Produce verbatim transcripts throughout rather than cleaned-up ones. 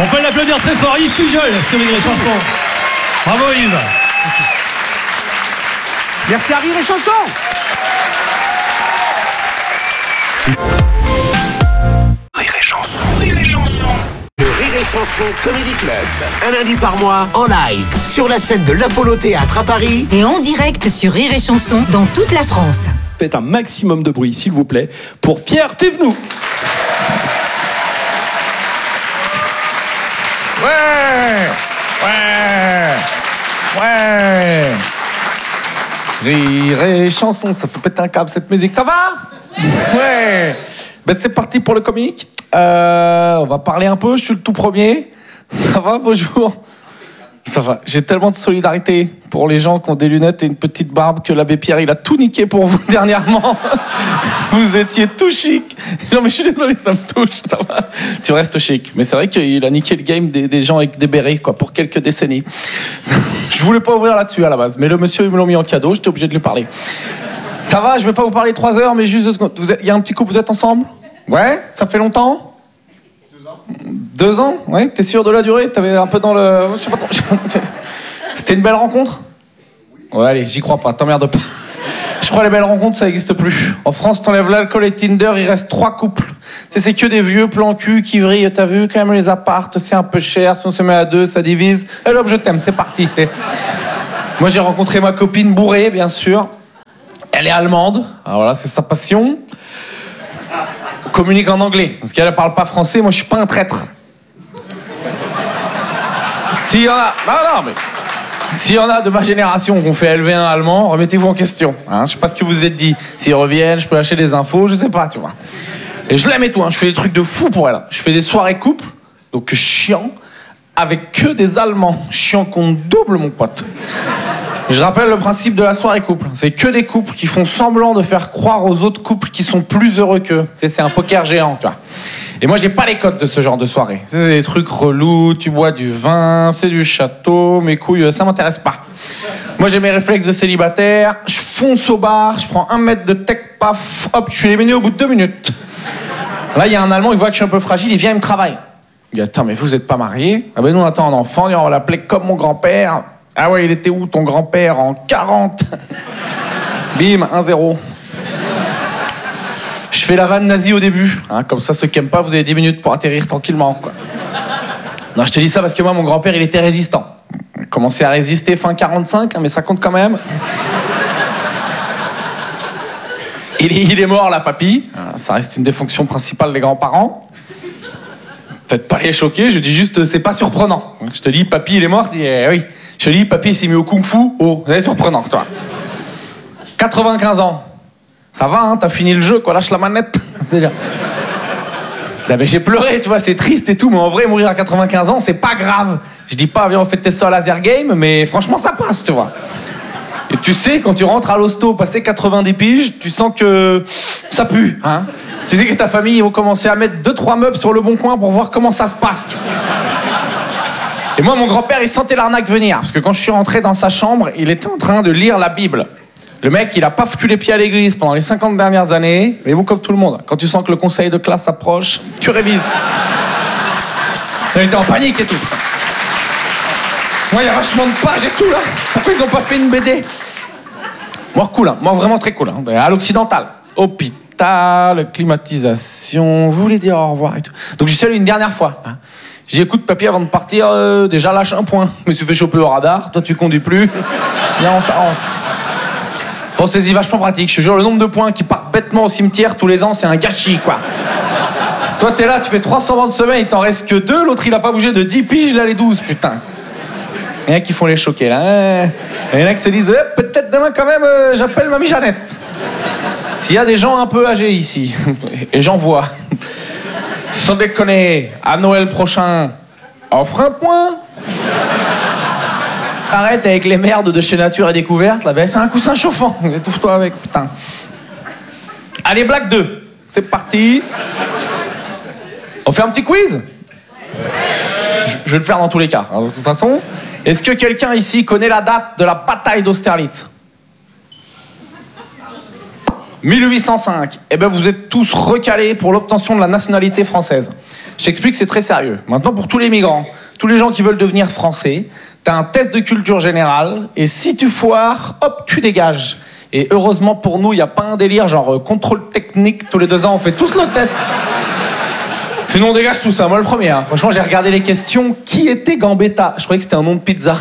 On peut l'applaudir très fort, Yves Pujol sur Rire et Chanson. Bravo Yves. Merci à Rire et Chanson. Rire et Chanson, Rire et Chanson. Le Rire et Chanson Comedy Club. Un lundi par mois, en live, sur la scène de l'Apollo Théâtre à Paris. Et en direct sur Rire et Chanson dans toute la France. Faites un maximum de bruit, s'il vous plaît, pour Pierre Thévenoud. Ouais, ouais, ouais. Rire et Chanson, ça fait péter un câble cette musique, ça va? Ouais. Ben c'est parti pour le comique. Euh, on va parler un peu, je suis le tout premier. Ça va, bonjour. Ça va, j'ai tellement de solidarité pour les gens qui ont des lunettes et une petite barbe que l'abbé Pierre, il a tout niqué pour vous dernièrement. Vous étiez tout chic. Non mais je suis désolé, ça me touche, ça va. Tu restes chic. Mais c'est vrai qu'il a niqué le game des, des gens avec des bérets, quoi, pour quelques décennies. Je voulais pas ouvrir là-dessus à la base, mais le monsieur, ils me l'ont mis en cadeau, j'étais obligé de lui parler. Ça va, je vais pas vous parler trois heures, mais juste deux secondes. Il y a un petit couple, vous êtes ensemble? Ouais, ça fait longtemps? Deux ans? Ouais, t'es sûr de la durée? T'avais un peu dans le... Je sais pas trop. C'était une belle rencontre? Ouais, allez, j'y crois pas, t'emmerdes pas. Je crois que les belles rencontres, ça n'existe plus. En France, t'enlèves l'alcool et Tinder, il reste trois couples. Tu sais, c'est que des vieux plans cul qui vrillent. T'as vu, quand même, les appartes, c'est un peu cher. Si on se met à deux, ça divise. Et hop, je t'aime, c'est parti. Moi, j'ai rencontré ma copine bourrée, bien sûr. Elle est allemande. Alors voilà, c'est sa passion. On communique en anglais, parce qu'elle ne parle pas français. Moi, je suis pas un traître. S'il y en a... Non, non, mais... S'il y en a de ma génération qu'on fait élever un allemand, remettez-vous en question. Hein, je sais pas ce que vous vous êtes dit. S'ils reviennent, je peux lâcher des infos, je sais pas, tu vois. Et je l'aime et tout, hein. Je fais des trucs de fou pour elle. Je fais des soirées couples, donc chiant, avec que des Allemands. Chiant qu'on double, mon pote. Et je rappelle le principe de la soirée couple. C'est que des couples qui font semblant de faire croire aux autres couples qui sont plus heureux qu'eux. Tu sais, c'est un poker géant, tu vois. Et moi, j'ai pas les codes de ce genre de soirée. C'est des trucs relous, tu bois du vin, c'est du château, mes couilles, ça m'intéresse pas. Moi, j'ai mes réflexes de célibataire, je fonce au bar, je prends un mètre de tech, paf, hop, je suis éliminé au bout de deux minutes. Là, il y a un Allemand, il voit que je suis un peu fragile, il vient, il me travaille. Il dit, attends, mais vous êtes pas mariés? Ah ben nous, on attend un enfant, on va l'appeler comme mon grand-père. Ah ouais, il était où ton grand-père en quarante? Bim, un zéro. Je fais la vanne nazie au début, hein, comme ça ceux qui aiment pas, vous avez dix minutes pour atterrir tranquillement, quoi. Non, je te dis ça parce que moi, mon grand-père, il était résistant. Il commençait à résister fin quarante-cinq, hein, mais ça compte quand même. Il est, il est mort, là, papy. Ça reste une des fonctions principales des grands-parents. Faites pas les choquer, je dis juste, c'est pas surprenant. Je te dis, papy, il est mort, je dis, eh, oui. Je te dis, papy, il s'est mis au kung-fu. Oh, c'est surprenant, toi. quatre-vingt-quinze ans. Ça va, hein, t'as fini le jeu, quoi, lâche la manette. C'est-à-dire... J'ai pleuré, tu vois, c'est triste et tout, mais en vrai, mourir à quatre-vingt-quinze ans, c'est pas grave. Je dis pas, viens, on fait tes ça au laser game, mais franchement, ça passe, tu vois. Et tu sais, quand tu rentres à l'hosto, passé quatre-vingt-dix piges, tu sens que ça pue, hein. Tu sais que ta famille, ils vont commencer à mettre deux, trois meubles sur le bon coin pour voir comment ça se passe. Et moi, mon grand-père, il sentait l'arnaque venir, parce que quand je suis rentré dans sa chambre, il était en train de lire la Bible. Le mec, il a pas foutu les pieds à l'église pendant les cinquante dernières années, mais bon, comme tout le monde, quand tu sens que le conseil de classe approche, tu révises. Il était en panique et tout. Moi, il y a vachement de pages et tout, là. Pourquoi ils ont pas fait une B D? Moi, cool, hein. Moi, vraiment très cool. Hein. À l'occidental. Hôpital, climatisation, vous voulez dire au revoir et tout. Donc, j'y suis allé une dernière fois. Hein. J'ai dit, écoute, papy, avant de partir, euh, déjà lâche un point. Je me suis fait choper au radar, toi, tu conduis plus. Viens, on s'arrange. Bon, c'est vachement pratique. Je te jure, le nombre de points qui partent bêtement au cimetière tous les ans, c'est un gâchis, quoi. Toi, t'es là, tu fais trois cent vingt semaines, il t'en reste que deux. L'autre, il a pas bougé de dix piges, il a les douze, putain. Il y en a qui font les choquer, là. Il y en a qui se disent, eh, peut-être demain, quand même, euh, j'appelle mamie Jeannette. S'il y a des gens un peu âgés ici, et j'en vois, sans déconner, à Noël prochain, offre un point. Arrête avec les merdes de chez Nature et Découverte, là, ben c'est un coussin chauffant. Étouffe-toi avec, putain. Allez, blague deux. C'est parti. On fait un petit quiz? Je, je vais le faire dans tous les cas. Alors, de toute façon, est-ce que quelqu'un ici connaît la date de la bataille d'Austerlitz? mille huit cent cinq. Eh ben, vous êtes tous recalés pour l'obtention de la nationalité française. Je t'explique, c'est très sérieux. Maintenant, pour tous les migrants, tous les gens qui veulent devenir français, t'as un test de culture générale, et si tu foires, hop, tu dégages. Et heureusement pour nous, il n'y a pas un délire genre euh, contrôle technique, tous les deux ans, on fait tous le test. Sinon, on dégage tout ça, moi le premier. Hein. Franchement, j'ai regardé les questions. Qui était Gambetta? Je croyais que c'était un nom de pizza.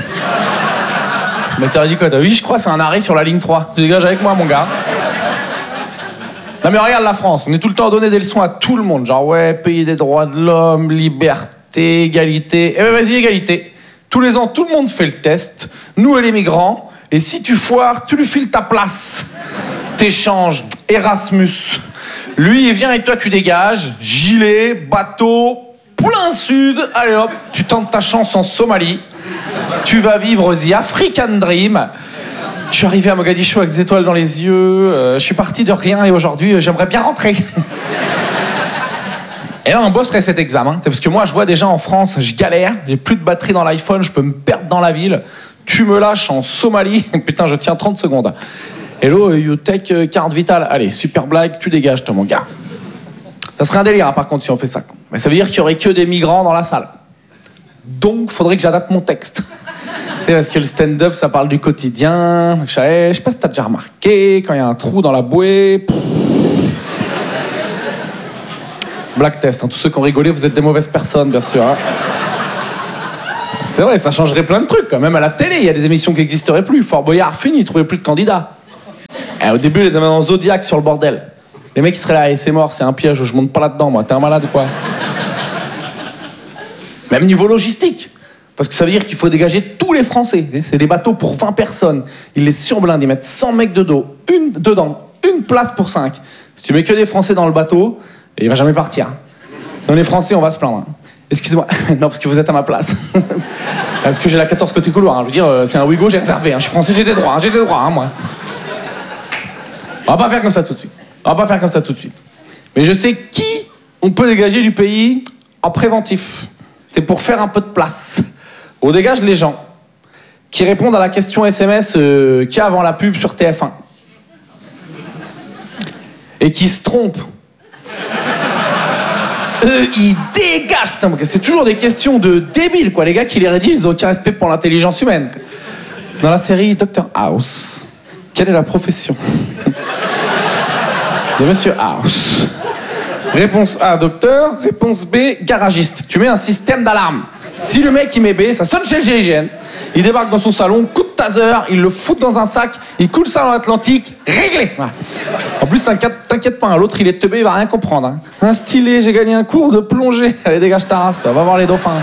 Mais t'aurais dit quoi? Oui, je crois, c'est un arrêt sur la ligne trois. Tu dégages avec moi, mon gars. Non mais regarde la France, on est tout le temps à donner des leçons à tout le monde. Genre, ouais, pays des droits de l'homme, liberté, égalité. Eh ben vas-y, égalité. Tous les ans, tout le monde fait le test. Nous et les migrants. Et si tu foires, tu lui files ta place. T'échanges. Erasmus. Lui, il vient et toi, tu dégages. Gilet, bateau, plein sud. Allez hop, tu tentes ta chance en Somalie. Tu vas vivre The African Dream. Je suis arrivé à Mogadiscio avec des étoiles dans les yeux. Euh, je suis parti de rien et aujourd'hui, euh, j'aimerais bien rentrer. Et là, on bosserait cet examen. C'est parce que moi, je vois déjà en France, je galère. J'ai plus de batterie dans l'iPhone, je peux me perdre dans la ville. Tu me lâches en Somalie. Putain, je tiens trente secondes. Hello, you take euh, carte vitale. Allez, super blague, tu dégages, toi, mon gars. Ça serait un délire, hein, par contre, si on fait ça. Mais ça veut dire qu'il y aurait que des migrants dans la salle. Donc, faudrait que j'adapte mon texte. Parce que le stand-up, ça parle du quotidien. Donc, je sais, je sais pas si t'as déjà remarqué, quand il y a un trou dans la bouée. Pff. Black test, hein. Tous ceux qui ont rigolé, vous êtes des mauvaises personnes, bien sûr. Hein. C'est vrai, ça changerait plein de trucs. Quand même à la télé, il y a des émissions qui n'existeraient plus. Fort Boyard, fini, ils trouvaient plus de candidats. Et au début, ils les avaient en Zodiac sur le bordel. Les mecs, ils seraient là, et c'est mort, c'est un piège, je monte pas là-dedans, moi. T'es un malade ou quoi? Même niveau logistique. Parce que ça veut dire qu'il faut dégager tous les Français. C'est des bateaux pour vingt personnes. Ils les surblindent, ils mettent cent mecs de dos, une, dedans, une place pour cinq. Si tu mets que des Français dans le bateau, il va jamais partir. Nous, les Français, on va se plaindre. Excusez-moi, non, parce que vous êtes à ma place. Parce que j'ai la quatorze côté couloir. Hein. Je veux dire, c'est un Ouigo, j'ai réservé. Hein. Je suis français, j'ai des droits, hein. j'ai des droits, hein, moi. On va pas faire comme ça tout de suite. On va pas faire comme ça tout de suite. Mais je sais qui on peut dégager du pays en préventif. C'est pour faire un peu de place. On dégage les gens qui répondent à la question S M S euh, qu'il y a avant la pub sur T F un. Et qui se trompent. Eux, ils dégagent. Putain, c'est toujours des questions de débiles, quoi. Les gars qui les rédigent, ils ont aucun respect pour l'intelligence humaine. Dans la série Docteur House, quelle est la profession de Monsieur House? Réponse A, docteur. Réponse B, garagiste. Tu mets un système d'alarme. Si le mec il met B, ça sonne chez le G I G N. Il débarque dans son salon, coup de taser, il le fout dans un sac, il coule ça dans l'Atlantique, réglé. Voilà. En plus, t'inquiète pas, l'autre il est teubé, il va rien comprendre. Hein. Un stylet, j'ai gagné un cours de plongée. Allez, dégage ta race, toi, va voir les dauphins.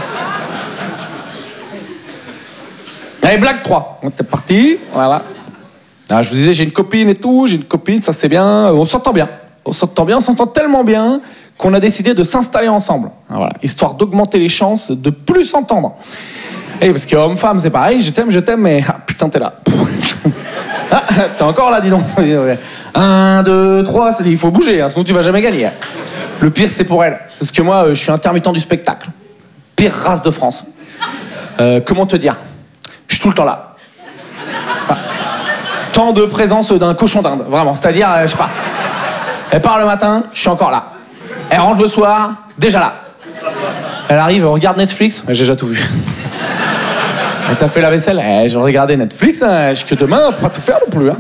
Allez, blague trois. T'es parti, voilà. Alors, je vous disais, j'ai une copine et tout, j'ai une copine, ça c'est bien, on s'entend bien. On s'entend bien, on s'entend tellement bien qu'on a décidé de s'installer ensemble. Voilà, histoire d'augmenter les chances de plus s'entendre. Et parce que homme-femme, c'est pareil, je t'aime, je t'aime, mais ah, putain, t'es là. Ah, t'es encore là, dis donc. Un, deux, trois, c'est dit, il faut bouger, hein, sinon tu vas jamais gagner. Le pire, c'est pour elle. C'est parce que moi, je suis intermittent du spectacle. Pire race de France. Euh, comment te dire? Je suis tout le temps là. Enfin, temps de présence d'un cochon d'Inde, vraiment. C'est-à-dire, euh, je sais pas. Elle part le matin, je suis encore là. Elle rentre le soir, déjà là. Elle arrive, regarde Netflix, j'ai déjà tout vu. Elle t'a fait la vaisselle, eh, j'ai regardé Netflix, hein, jusque demain, on peut pas tout faire non plus. Hein.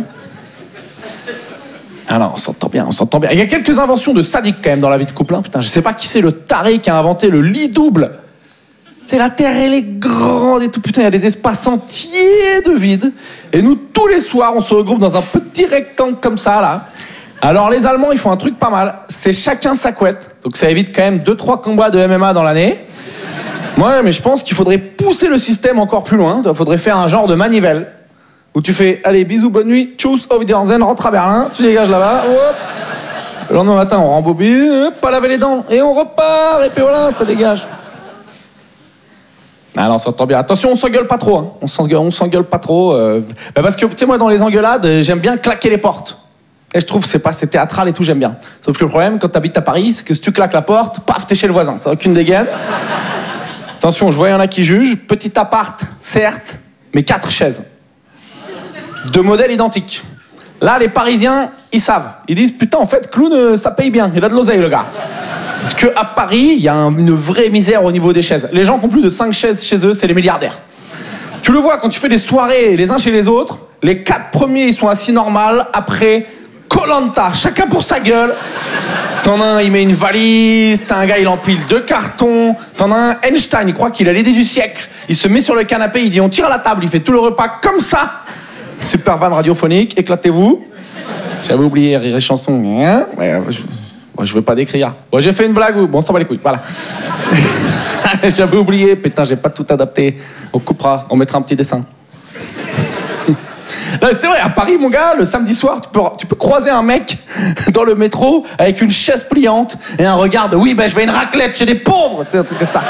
Ah non, on s'entend bien, on s'entend bien. Il y a quelques inventions de sadiques quand même dans la vie de couple. Hein. Putain, je sais pas qui c'est le taré qui a inventé le lit double. C'est la Terre, elle est grande et tout. Putain, il y a des espaces entiers de vide. Et nous, tous les soirs, on se regroupe dans un petit rectangle comme ça, là. Alors, les Allemands, ils font un truc pas mal. C'est chacun sa couette. Donc, ça évite quand même deux trois combats de M M A dans l'année. Moi, mais je pense qu'il faudrait pousser le système encore plus loin. Il faudrait faire un genre de manivelle. Où tu fais, allez, bisous, bonne nuit, tchuss, auf Wiedersehen, rentre à Berlin, tu dégages là-bas, hop. Le lendemain matin, on rembobine, hop, pas laver les dents, et on repart, et puis voilà, ça dégage. Ah non, on s'entend bien. Attention, on s'engueule pas trop. Hein. On s'engueule, on s'engueule pas trop. Euh... Bah parce que, tu sais, moi, dans les engueulades, j'aime bien claquer les portes. Et je trouve que c'est pas c'est théâtral et tout, j'aime bien. Sauf que le problème, quand t'habites à Paris, c'est que si tu claques la porte, paf, t'es chez le voisin. Ça n'a aucune dégaine. Attention, je vois, il y en a qui jugent. Petit appart, certes, mais quatre chaises. De modèles identiques. Là, les Parisiens, ils savent. Ils disent, putain, en fait, clown, ça paye bien. Il a de l'oseille, le gars. Parce qu'à Paris, il y a un, une vraie misère au niveau des chaises. Les gens qui ont plus de cinq chaises chez eux, c'est les milliardaires. Tu le vois quand tu fais des soirées les uns chez les autres, les quatre premiers, ils sont assis normal. Après, Koh-Lanta, chacun pour sa gueule. T'en as un, il met une valise. T'as un gars, il empile deux cartons. T'en as un, Einstein, il croit qu'il a l'idée du siècle. Il se met sur le canapé, il dit on tire à la table. Il fait tout le repas comme ça. Super van radiophonique, éclatez-vous. J'avais oublié Rire et Chanson. Hein ouais, je... Bon, je veux pas décrire. Bon, j'ai fait une blague ou... Bon, ça va les couilles, voilà. J'avais oublié. Putain, j'ai pas tout adapté. On coupera, on mettra un petit dessin. Là, c'est vrai, à Paris, mon gars, le samedi soir, tu peux, tu peux croiser un mec dans le métro avec une chaise pliante et un regard de « Oui, ben, je vais à une raclette chez des pauvres !» C'est un truc comme ça.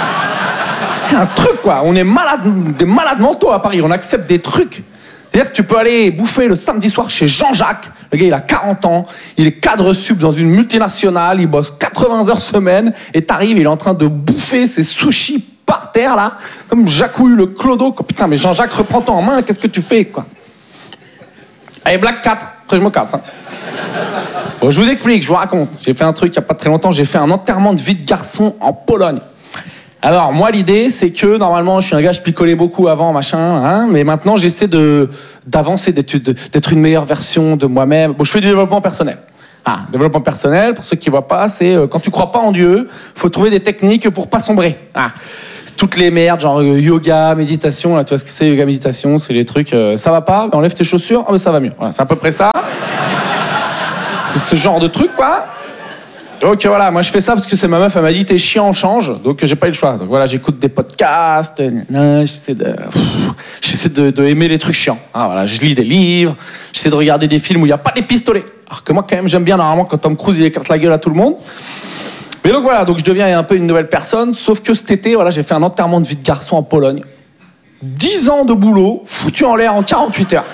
Un truc, quoi. On est malade, des malades mentaux à Paris. On accepte des trucs. C'est-à-dire que tu peux aller bouffer le samedi soir chez Jean-Jacques. Le gars, il a quarante ans, il est cadre sub dans une multinationale, il bosse quatre-vingts heures semaine, et t'arrives, il est en train de bouffer ses sushis par terre, là, comme Jacouille le clodo. Putain, mais Jean-Jacques, reprends-toi en main, qu'est-ce que tu fais, quoi? Allez, blague quatre, après je me casse. Hein. Bon, je vous explique, je vous raconte. J'ai fait un truc il n'y a pas très longtemps, j'ai fait un enterrement de vie de garçon en Pologne. Alors, moi, l'idée, c'est que, normalement, je suis un gars, je picolais beaucoup avant, machin, hein, mais maintenant, j'essaie de, d'avancer, d'être, d'être une meilleure version de moi-même. Bon, je fais du développement personnel. Ah, développement personnel, pour ceux qui ne voient pas, c'est euh, quand tu ne crois pas en Dieu, il faut trouver des techniques pour pas sombrer. Ah, toutes les merdes, genre euh, yoga, méditation, là, tu vois ce que c'est, yoga, méditation, c'est les trucs, euh, ça va pas, ben, enlève tes chaussures, ah, ben, ça va mieux. Voilà, c'est à peu près ça. C'est ce genre de truc, quoi. Donc voilà, moi je fais ça parce que c'est ma meuf, elle m'a dit t'es chiant, on change, donc j'ai pas eu le choix. Donc voilà, j'écoute des podcasts, nan, j'essaie de, pff, j'essaie de, de aimer les trucs chiants. Ah, voilà, je lis des livres, j'essaie de regarder des films où il n'y a pas des pistolets. Alors que moi quand même j'aime bien normalement quand Tom Cruise il écarte la gueule à tout le monde. Mais donc voilà, donc je deviens un peu une nouvelle personne, sauf que cet été, voilà, j'ai fait un enterrement de vie de garçon en Pologne. dix ans de boulot, foutu en l'air en quarante-huit heures.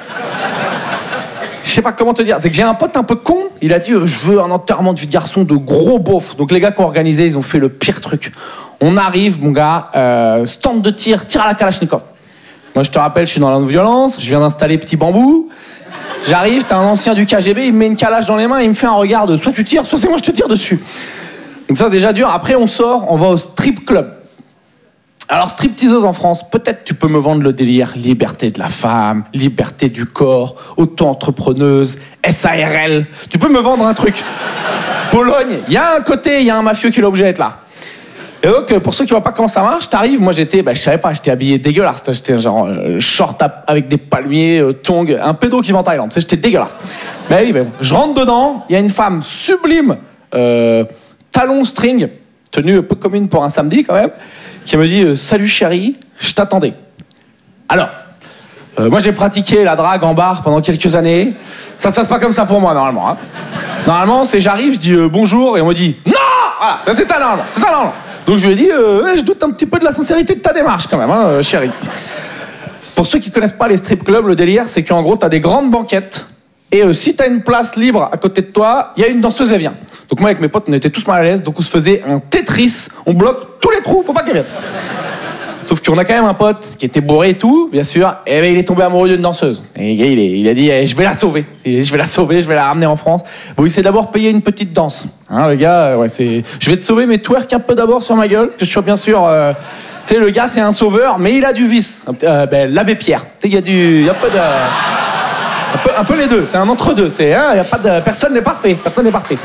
Je sais pas comment te dire, c'est que j'ai un pote un peu con, il a dit euh, je veux un enterrement de vie de garçon de gros beauf. Donc les gars qui ont organisé, ils ont fait le pire truc. On arrive, mon gars, euh, stand de tir, tir à la Kalachnikov. Moi je te rappelle, je suis dans la non-violence, je viens d'installer Petit Bambou. J'arrive, t'as un ancien du K G B, il me met une calache dans les mains, il me fait un regard de soit tu tires, soit c'est moi je te tire dessus. Donc ça c'est déjà dur. Après on sort, on va au strip club. Alors, stripteaseuse en France, peut-être tu peux me vendre le délire liberté de la femme, liberté du corps, auto-entrepreneuse, S A R L. Tu peux me vendre un truc. Pologne, il y a un côté, il y a un mafieux qui est obligé d'être là. Et donc, pour ceux qui ne voient pas comment ça marche, t'arrives, moi j'étais, bah, je savais pas, j'étais habillé dégueulasse. J'étais genre euh, short avec des palmiers, euh, tongs, un pédo qui va en Thaïlande. J'étais dégueulasse. Mais oui, mais bon. Je rentre dedans, il y a une femme sublime, euh, talon string, tenue un peu commune pour un samedi quand même, qui me dit euh, « Salut chérie, je t'attendais ». Alors, euh, moi j'ai pratiqué la drague en bar pendant quelques années. Ça se passe pas comme ça pour moi normalement. Hein. Normalement, c'est j'arrive, je dis euh, « Bonjour » et on me dit « Non !» Voilà, c'est ça normalement, c'est ça normalement. Donc je lui ai dit euh, ouais, « Je doute un petit peu de la sincérité de ta démarche quand même, hein, euh, chérie ». Pour ceux qui connaissent pas les strip clubs, le délire c'est qu'en gros t'as des grandes banquettes et euh, si t'as une place libre à côté de toi, il y a une danseuse, elle vient. Donc moi avec mes potes, on était tous mal à l'aise, donc on se faisait un Tetris, on bloque tous les trous, faut pas qu'elle vienne. Sauf qu'on a quand même un pote qui était bourré et tout, bien sûr, et ben, il est tombé amoureux d'une danseuse. Et le gars, il, est, il a dit eh, je vais la sauver, je vais la sauver, je vais la ramener en France. Bon, il s'est d'abord payé une petite danse. Hein, le gars, ouais, c'est je vais te sauver, mais twerk un peu d'abord sur ma gueule, que je sois bien sûr. Euh... Tu sais, le gars, c'est un sauveur, mais il a du vice. Euh, ben, l'abbé Pierre. Tu sais, il y a du, il y a pas de. Un peu, un peu les deux, c'est un entre-deux. C'est, hein, y a pas de, personne n'est parfait, personne n'est parfait.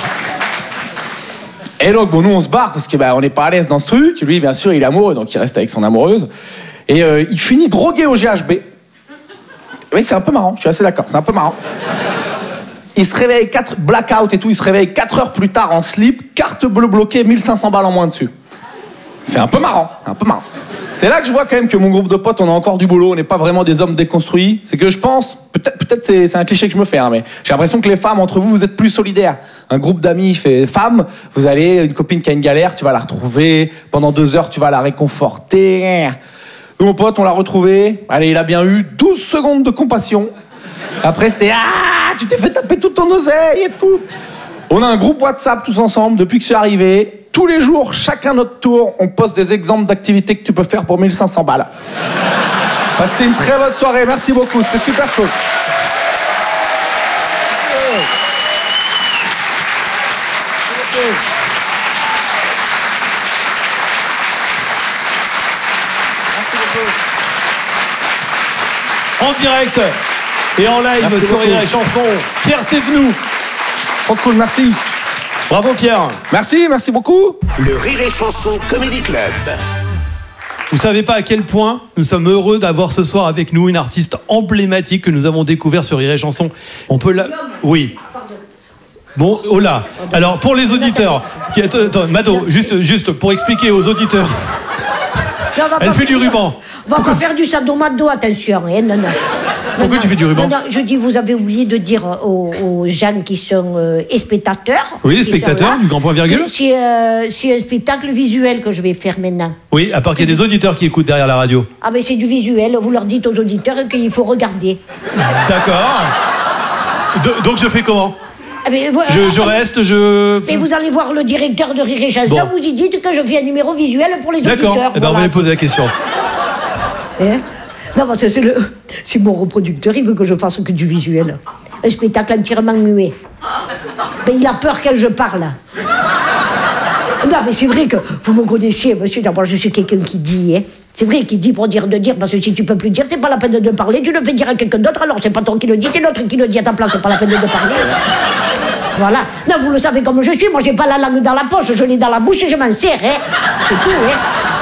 Et donc, bon, nous, on se barre parce que bah, on n'est pas à l'aise dans ce truc. Lui, bien sûr, il est amoureux, donc il reste avec son amoureuse. Et euh, il finit drogué au G H B. Oui, c'est un peu marrant, je suis assez d'accord, c'est un peu marrant. Il se réveille, quatre blackout et tout, il se réveille quatre heures plus tard en slip, carte bleue bloquée, mille cinq cents balles en moins dessus. C'est un peu marrant, un peu marrant. C'est là que je vois quand même que mon groupe de potes, on a encore du boulot, on n'est pas vraiment des hommes déconstruits. C'est que je pense, peut-être, peut-être c'est, c'est un cliché que je me fais, hein, mais j'ai l'impression que les femmes, entre vous, vous êtes plus solidaires. Un groupe d'amis fait femme, vous allez, une copine qui a une galère, tu vas la retrouver, pendant deux heures, tu vas la réconforter. Nous, mon pote, on l'a retrouvé, allez, il a bien eu douze secondes de compassion. Après, c'était, ah, tu t'es fait taper tout ton oseille et tout. On a un groupe WhatsApp tous ensemble, depuis que je suis arrivé. Tous les jours, chacun notre tour, on poste des exemples d'activités que tu peux faire pour mille cinq cents balles. Passez une très bonne soirée, merci beaucoup, c'était super cool. en direct et en live Merci sur beaucoup. Rire et Chanson. Pierre Thévenoud. Trop cool, merci. Bravo Pierre. Merci, merci beaucoup. Le Rire et Chanson Comedy Club. Vous savez pas à quel point nous sommes heureux d'avoir ce soir avec nous une artiste emblématique que nous avons découvert sur Rire et Chanson. On peut la... Oui. Bon, oh là. Alors, pour les auditeurs... Qui... Attends, Mado, juste, juste pour expliquer aux auditeurs... Non, on va Elle pas fait du faire- ruban. On va pas faire du sadomaso, attention. Hein, non, non. Pourquoi Non, tu non. fais du ruban? Non, non, je dis, vous avez oublié de dire aux, aux gens qui sont euh, spectateurs. Oui, les qui sont spectateurs là, du Grand Point Virgule. que C'est euh, c'est un spectacle visuel que je vais faire maintenant. Oui, à part qu'il y a des auditeurs qui écoutent derrière la radio. Ah, mais c'est du visuel. Vous leur dites aux auditeurs qu'il faut regarder. D'accord. De- donc je fais comment? Ah, mais, voilà. je, je reste, je... Et vous allez voir le directeur de Rire et Chanson, Bon. vous y dites que je fais un numéro visuel pour les D'accord. auditeurs. Eh ben, on va voilà. lui poser la question. Hein non, parce que c'est le... c'est mon reproducteur, il veut que je fasse que du visuel. Un spectacle entièrement muet. Mais il a peur quand je parle. Non, mais c'est vrai que vous me connaissiez, monsieur. D'abord, je suis quelqu'un qui dit, hein. C'est vrai qu'il dit pour dire de dire, parce que si tu peux plus dire, c'est pas la peine de parler. Tu le fais dire à quelqu'un d'autre, alors c'est pas toi qui le dis, c'est l'autre qui le dit à ta place, c'est pas la peine de parler. Voilà. Non, vous le savez comme je suis, moi j'ai pas la langue dans la poche, je l'ai dans la bouche et je m'en sers, hein. C'est tout, hein.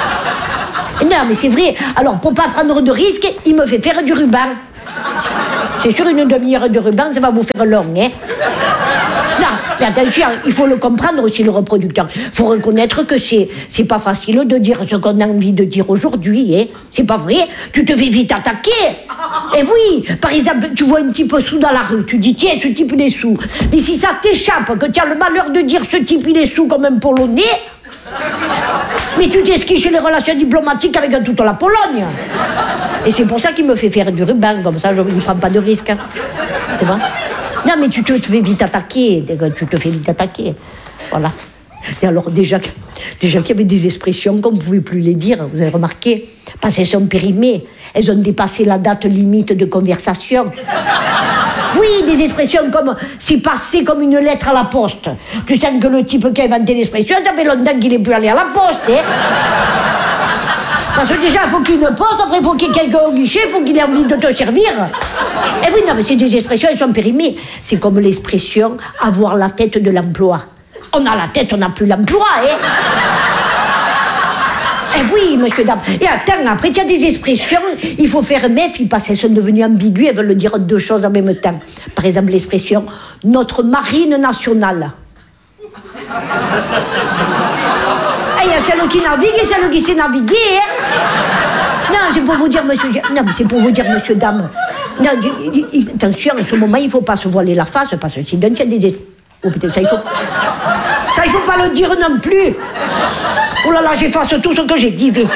Non, mais c'est vrai. Alors, pour pas prendre de risques, il me fait faire du ruban. C'est sûr, une demi-heure de ruban, ça va vous faire long, hein. Non, mais attention, il faut le comprendre aussi, le reproducteur. Il faut reconnaître que c'est, c'est pas facile de dire ce qu'on a envie de dire aujourd'hui, hein. C'est pas vrai. Tu te fais vite attaquer. Et oui, par exemple, tu vois un type sous dans la rue, tu dis, tiens, ce type, il est sous. Mais si ça t'échappe, que tu as le malheur de dire ce type, il est sous comme un Polonais, mais tu t'esquiches les relations diplomatiques avec toute la Pologne. Et c'est pour ça qu'il me fait faire du ruban, comme ça, je ne prends pas de risque. Hein. C'est bon? Non, mais tu te, te fais vite attaquer. Tu te fais vite attaquer. Voilà. Et alors, déjà, déjà qu'il y avait des expressions qu'on ne pouvait plus les dire, vous avez remarqué, parce qu'elles sont périmées. Elles ont dépassé la date limite de conversation. Oui, des expressions comme « c'est passé comme une lettre à la poste ». Tu sens que le type qui a inventé l'expression, ça fait longtemps qu'il n'est plus allé à la poste. Hein. Parce que déjà, il faut qu'il y ait une poste, après il faut qu'il y ait quelqu'un au guichet, il faut qu'il ait envie de te servir. Et oui, non, mais c'est des expressions, elles sont périmées. C'est comme l'expression « avoir la tête de l'emploi ». On a la tête, on n'a plus l'emploi, hein. Eh oui, monsieur, dame. Et attends, après, il y a des expressions, il faut faire méfiance parce qu'elles sont devenues ambiguës, elles veulent dire deux choses en même temps. Par exemple, l'expression « notre marine nationale ». Il y a celle qui navigue et celle qui sait naviguer, hein. Non, c'est pour vous dire, monsieur... Non, mais c'est pour vous dire, monsieur, dame. Non, attention, en ce moment, il ne faut pas se voiler la face parce que sinon, il y a des... Oh putain, ça, il faut... Ça, il faut pas le dire non plus. Oh là là, j'efface tout ce que j'ai dit. Mais...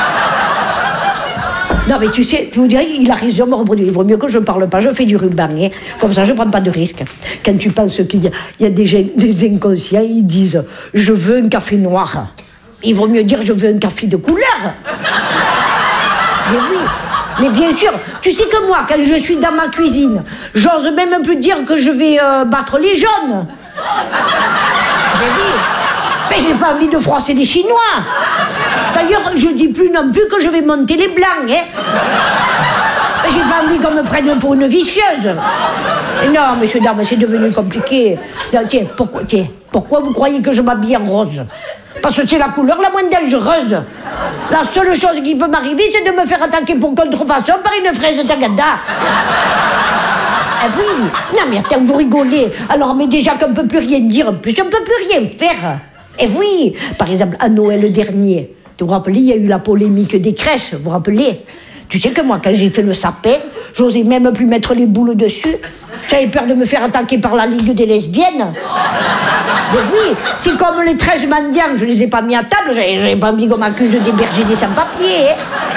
Non, mais tu sais, je vous dirais qu'il a raison, me reproduire. Il vaut mieux que je ne parle pas, je fais du ruban. Hein. Comme ça, je ne prends pas de risque. Quand tu penses qu'il y a, il y a des, gens, des inconscients, ils disent « je veux un café noir ». Il vaut mieux dire « je veux un café de couleur ». Mais oui. Mais bien sûr, tu sais que moi, quand je suis dans ma cuisine, j'ose même plus dire que je vais euh, battre les jaunes. Mais oui. Mais j'ai pas envie de froisser les Chinois. D'ailleurs, je dis plus non plus que je vais monter les blancs, hein. Mais j'ai pas envie qu'on me prenne pour une vicieuse. Et non, monsieur, dame, c'est devenu compliqué. Non, tiens, pourquoi, tiens, pourquoi vous croyez que je m'habille en rose? Parce que c'est la couleur la moins dangereuse. La seule chose qui peut m'arriver, c'est de me faire attaquer pour contrefaçon par une fraise Tagada. Eh oui, non mais attends, vous rigolez. Alors, mais déjà qu'on ne peut plus rien dire, en plus on ne peut plus rien faire. Eh oui, par exemple, à Noël dernier, vous vous rappelez, il y a eu la polémique des crèches, vous vous rappelez? Tu sais que moi, quand j'ai fait le sapin, j'osais même plus mettre les boules dessus. J'avais peur de me faire attaquer par la Ligue des lesbiennes. Mais oui, c'est comme les treize mendiants, je les ai pas mis à table, j'avais pas envie qu'on m'accuse d'héberger des sans-papiers. Hein.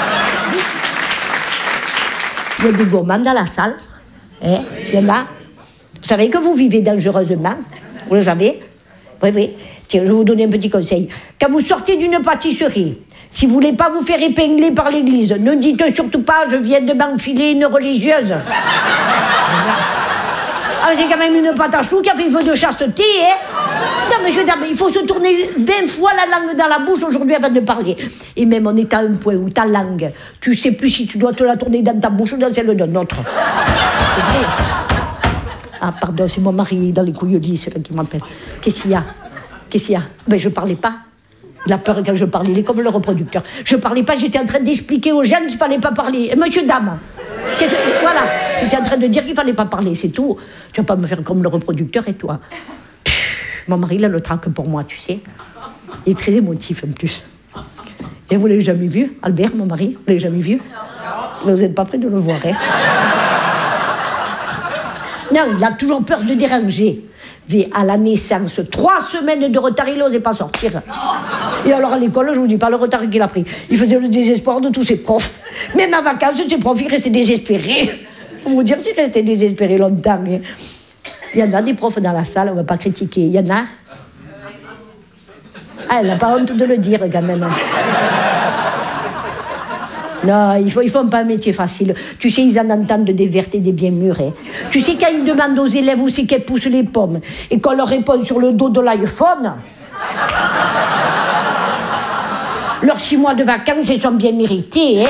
Il y a des gourmands dans la salle. Hein, il y en a. Vous savez que vous vivez dangereusement. Vous le savez? Oui, oui. Tiens, je vais vous donner un petit conseil. Quand vous sortez d'une pâtisserie, si vous voulez pas vous faire épingler par l'église, ne dites surtout pas « je viens de m'enfiler une religieuse ». Ah, c'est quand même une pâte à choux qui a fait feu de chasteté, hein. Non, monsieur, dame, il faut se tourner vingt fois la langue dans la bouche aujourd'hui avant de parler. Et même on est à un point où ta langue, tu sais plus si tu dois te la tourner dans ta bouche ou dans celle d'un autre. C'est vrai. Ah, pardon, c'est mon mari dans les couilles lisses qui m'appelle. Qu'est-ce qu'il y a? Qu'est-ce qu'il y a? Ben, je parlais pas. Il a peur quand je parlais, il est comme le reproducteur. Je parlais pas, j'étais en train d'expliquer aux gens qu'il fallait pas parler. Et monsieur, dame, que... voilà, j'étais en train de dire qu'il fallait pas parler, c'est tout. Tu vas pas me faire comme le reproducteur et toi. Pff, mon mari, il a le trac pour moi, tu sais. Il est très émotif en plus. Et vous l'avez jamais vu, Albert, mon mari? Vous l'avez jamais vu? Mais vous n'êtes pas prêt de le voir, hein? Non, il a toujours peur de déranger. Mais à la naissance, trois semaines de retard, il n'osait pas sortir. Et alors à l'école, je vous dis pas le retard qu'il a pris. Il faisait le désespoir de tous ses profs. Même à vacances, ses profs, ils restaient désespérés. Pour vous dire, s'ils restaient désespérés longtemps. Hein. Il y en a des profs dans la salle, on ne va pas critiquer. Il y en a. Ah, elle n'a pas honte de le dire quand même. Non, ils ne font pas un métier facile. Tu sais, ils en entendent des vertes et des bien mûres. Hein. Tu sais, quand ils demandent aux élèves où c'est qu'elles poussent les pommes et qu'on leur répond sur le dos de l'iPhone, leurs six mois de vacances, ils sont bien mérités. Hein.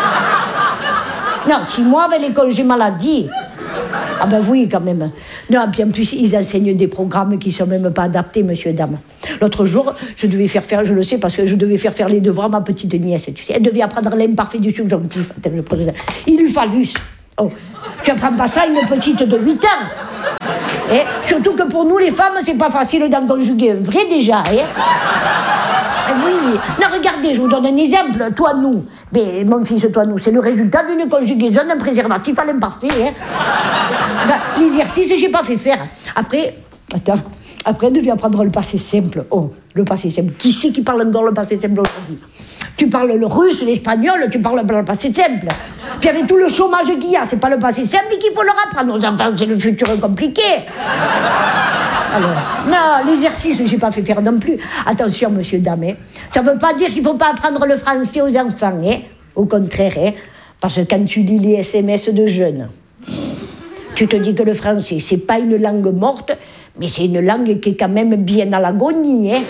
Non, six mois avec les congés maladie. Ah ben oui, quand même. Non, puis en plus, ils enseignent des programmes qui ne sont même pas adaptés, monsieur et dame. L'autre jour, je devais faire faire, je le sais, parce que je devais faire faire les devoirs à ma petite nièce, tu sais. Elle devait apprendre l'imparfait du subjonctif. Il lui fallut. Oh, tu apprends pas ça à une petite de huit ans. Et surtout que pour nous, les femmes, c'est pas facile d'en conjuguer un vrai déjà. Hein. Oui. Non, regardez, je vous donne un exemple. Toi, nous. Ben, mon fils, toi, nous, c'est le résultat d'une conjugaison d'un préservatif à l'imparfait. Hein. Ben, l'exercice, j'ai pas fait faire. Après, attends, après, on devait apprendre le passé simple. Oh, le passé simple. Qui c'est qui parle encore le passé simple aujourd'hui? Tu parles le russe, l'espagnol, tu parles le passé simple. Puis avec tout le chômage qu'il y a, c'est pas le passé simple qu'il faut leur apprendre aux enfants, c'est le futur compliqué. Alors, non, l'exercice, j'ai pas fait faire non plus. Attention, monsieur, dame, hein. Ça veut pas dire qu'il faut pas apprendre le français aux enfants, hein. Au contraire, hein. Parce que quand tu lis les S M S de jeunes, tu te dis que le français, c'est pas une langue morte, mais c'est une langue qui est quand même bien à l'agonie, hein.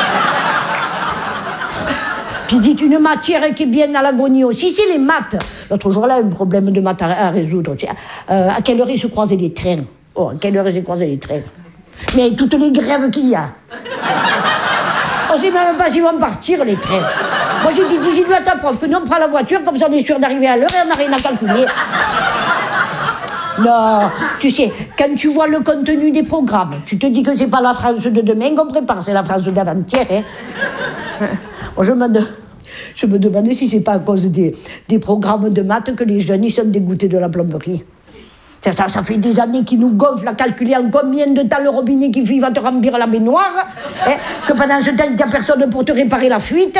Puis dites une matière qui est bien à l'agonie aussi, c'est les maths. L'autre jour, là, un problème de maths à, à résoudre. Tu sais, euh, à quelle heure ils se croisent les trains? Oh, à quelle heure ils se croisent les trains? Mais toutes les grèves qu'il y a. On sait même pas s'ils vont partir, les trains. Moi, j'ai dit, dis-lui à ta prof que nous, on prend la voiture, comme ça, on est sûr d'arriver à l'heure et on n'a rien à calculer. Non, tu sais, quand tu vois le contenu des programmes, tu te dis que c'est pas la France de demain qu'on prépare, c'est la France d'avant-hier. Hein. Moi, je me, je me demande si c'est pas à cause des, des programmes de maths que les jeunes ils sont dégoûtés de la plomberie. Ça, ça, ça fait des années qu'ils nous gonflent à calculer en combien de temps le robinet qui fait va te remplir la baignoire, hein, que pendant ce temps, il n'y a personne pour te réparer la fuite.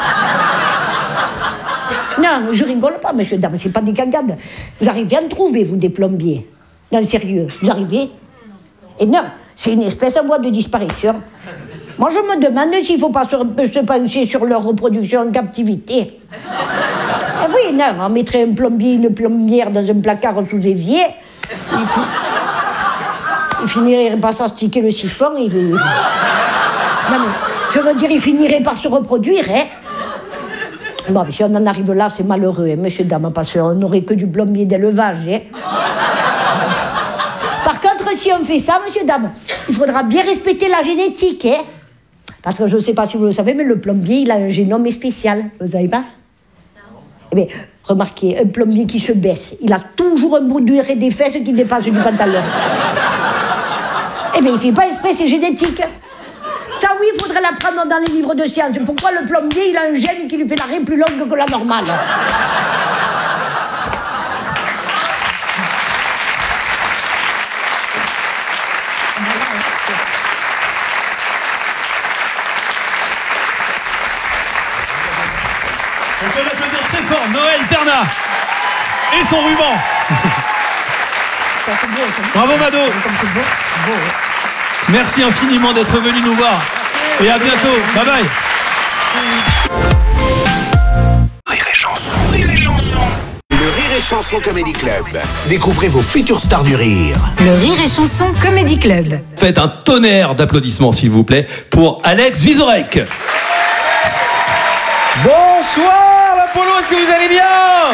Non, je rigole pas, monsieur, dame, c'est pas des cagades. Vous arrivez à en trouver, vous, des plombiers? Non, sérieux, vous arrivez? Et non, c'est une espèce en voie de disparition. Moi, je me demande s'il ne faut pas se, se pencher sur leur reproduction en captivité. Ah oui, non, on mettrait un plombier, une plombière dans un placard sous évier. Il, fi... il finirait par s'astiquer le siphon. Il... Non, mais, je veux dire, il finirait par se reproduire, hein. Bon, mais si on en arrive là, c'est malheureux, hein, monsieur, dame, parce qu'on n'aurait que du plombier d'élevage, hein. Par contre, si on fait ça, monsieur, dame, il faudra bien respecter la génétique, hein. Parce que je ne sais pas si vous le savez, mais le plombier, il a un génome spécial. Vous ne savez pas? Eh bien, remarquez, un plombier qui se baisse, il a toujours un bout duré des fesses qui dépasse du pantalon. Eh bien, il ne fait pas exprès, c'est génétique. Ça, oui, il faudrait l'apprendre dans les livres de sciences. Pourquoi le plombier, il a un gène qui lui fait l'arrêt plus longue que la normale? On peut l'applaudir très fort, Noël Ternat et son ruban. Bravo Mado. Merci infiniment d'être venu nous voir. Et à bientôt. Bye bye. Rire et chanson, rire et chanson. Le rire et Chanson Comedy Club. Découvrez vos futures stars du rire. Le Rire et Chanson Comedy Club. Faites un tonnerre d'applaudissements, s'il vous plaît, pour Alex Vizorek. Bonsoir l'Apollo, est-ce que vous allez bien?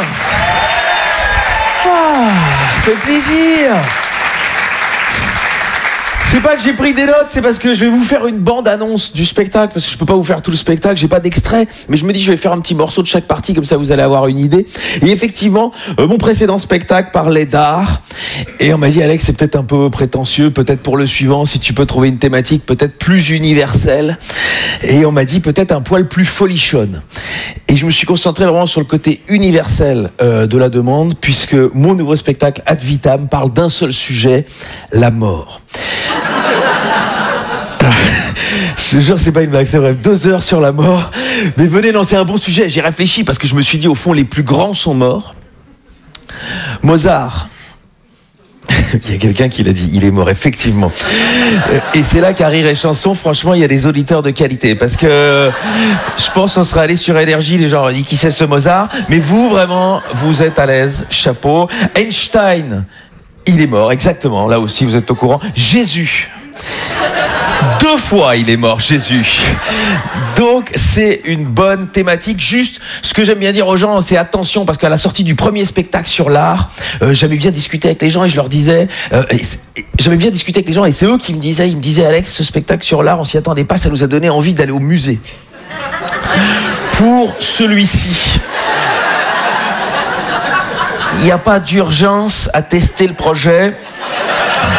Ah, ça fait plaisir. C'est pas que j'ai pris des notes, c'est parce que je vais vous faire une bande-annonce du spectacle, parce que je peux pas vous faire tout le spectacle, j'ai pas d'extrait, mais je me dis je vais faire un petit morceau de chaque partie, comme ça vous allez avoir une idée. Et effectivement, euh, mon précédent spectacle parlait d'art, et on m'a dit Alex, c'est peut-être un peu prétentieux, peut-être pour le suivant, si tu peux trouver une thématique peut-être plus universelle. Et on m'a dit peut-être un poil plus folichonne. Et je me suis concentré vraiment sur le côté universel euh, de la demande, puisque mon nouveau spectacle Ad Vitam parle d'un seul sujet, la mort. Je te jure, c'est pas une blague, c'est vrai. Deux heures sur la mort. Mais venez, non, c'est un bon sujet. J'ai réfléchi parce que je me suis dit, au fond, les plus grands sont morts. Mozart. Il y a quelqu'un qui l'a dit, il est mort, effectivement. Et c'est là qu'à Rire et Chanson, franchement, il y a des auditeurs de qualité. Parce que je pense qu'on serait allé sur Énergie, les gens auraient dit qui c'est ce Mozart. Mais vous, vraiment, vous êtes à l'aise. Chapeau. Einstein, il est mort, exactement. Là aussi, vous êtes au courant. Jésus. Deux fois il est mort, Jésus. Donc c'est une bonne thématique. Juste, ce que j'aime bien dire aux gens, c'est attention, parce qu'à la sortie du premier spectacle sur l'art, euh, j'aimais bien discuter avec les gens et je leur disais, euh, j'aimais bien discuter avec les gens et c'est eux qui me disaient, ils me disaient Alex, ce spectacle sur l'art, on s'y attendait pas, ça nous a donné envie d'aller au musée. Pour celui-ci, il n'y a pas d'urgence à tester le projet.